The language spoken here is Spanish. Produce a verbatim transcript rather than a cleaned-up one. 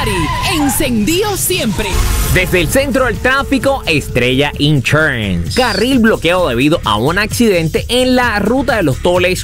Party, encendido siempre. Desde el centro del tráfico, Estrella Insurance. Carril bloqueado debido a un accidente en la ruta de los Toles